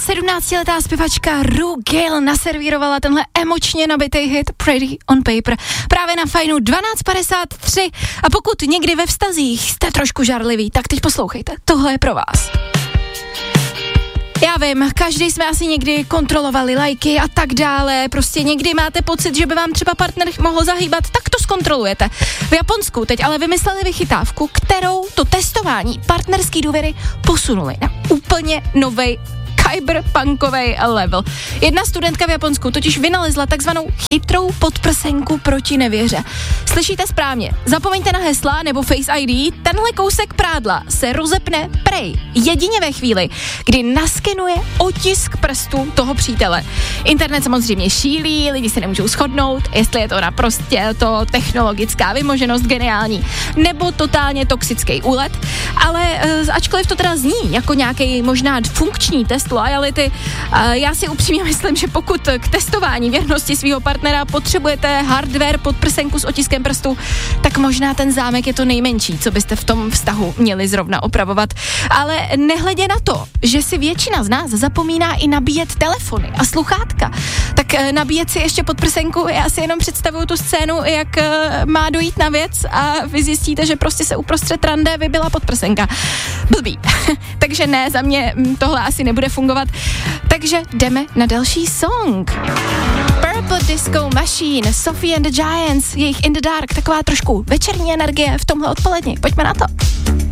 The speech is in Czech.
17letá zpěvačka Ru Gale naservírovala tenhle emočně nabitý hit Pretty on Paper právě na Fajnu 12:53 a pokud někdy ve vztazích jste trošku žárliví, tak teď poslouchejte, tohle je pro vás. Já vím, každý jsme asi někdy kontrolovali lajky a tak dále, prostě někdy máte pocit, že by vám třeba partner mohl zahýbat, tak to zkontrolujete. V Japonsku teď ale vymysleli vychytávku, kterou to testování partnerský důvěry posunuli na úplně novej cyberpunkovej level. Jedna studentka v Japonsku totiž vynalezla takzvanou chytrou podprsenku proti nevěře. Slyšíte správně, zapomeňte na hesla nebo Face ID, tenhle kousek prádla se rozepne prej jedině ve chvíli, kdy naskenuje otisk prstu toho přítele. Internet samozřejmě šílí, lidi se nemůžou shodnout, jestli je to naprostě to technologická vymoženost geniální, nebo totálně toxický úlet, ale ačkoliv to teda zní jako nějaký možná funkční test loyalty, já si upřímně myslím, že pokud k testování věrnosti svého partnera potřebujete hardware pod prsenku s otiskem prstu, tak možná ten zámek je to nejmenší, co byste v tom vztahu měli zrovna opravovat. Ale nehledě na to, že si většina z nás zapomíná i nabíjet telefony a sluchátka, tak nabíjet si ještě pod prsenku, já si jenom představuju tu scénu, jak má dojít na věc a vy zjistíte, že prostě se uprostřed rande vybila podprsenka. Blbý. Takže ne, za mě tohle asi nebude fungovat. Takže jdeme na další song. Purple Disco Machine, Sophie and the Giants, jejich In the Dark, taková trošku večerní energie v tomhle odpoledni. Pojďme na to.